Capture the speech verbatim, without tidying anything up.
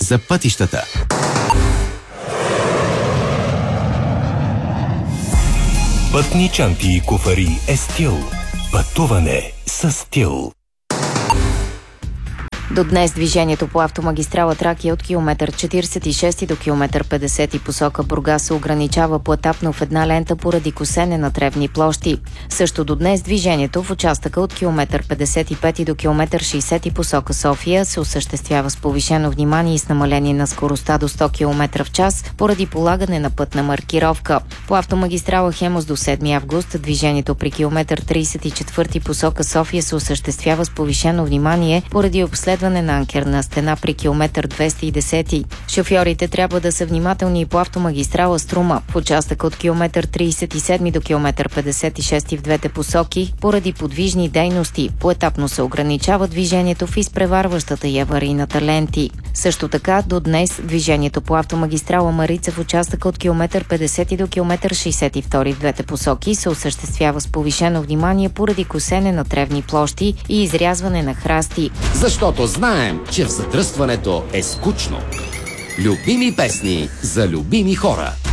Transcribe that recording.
за пътищата. Пътни чанти и куфари е стил. Пътуване с стил. До днес движението по автомагистрала Тракия от километър четиридесет и шести до километър петдесети посока Бургас се ограничава поетапно в една лента поради косене на тревни площи. Също до днес движението в участъка от километър петдесет и пети до километър шейсети посока София се осъществява с повишено внимание и с намаление на скоростта до сто километра в час поради полагане на пътна маркировка. По автомагистрала Хемус до седми август движението при километър тридесет и четвърти посока София се осъществява с повишено внимание поради обследване на анкерна стена при километър двеста и десети. Шофьорите трябва да са внимателни и по автомагистрала Струма в участъка от километър тридесет и седми до километър петдесет и шести в двете посоки поради подвижни дейности. Поетапно се ограничава движението в изпреварващата и аварийната ленти. Също така до днес движението по автомагистрала Марица в участъка от километър петдесети до километър шейсет и втори в двете посоки се осъществява с повишено внимание поради косене на тревни площи и изрязване на храсти. Защото знаем, че в задръстването е скучно. Любими песни за любими хора.